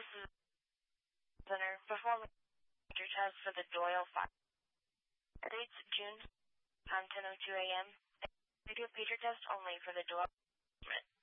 this is Center performing major test for the Doyle fire. Dates June, time 10:02 a.m. Video pager test only for the Doyle.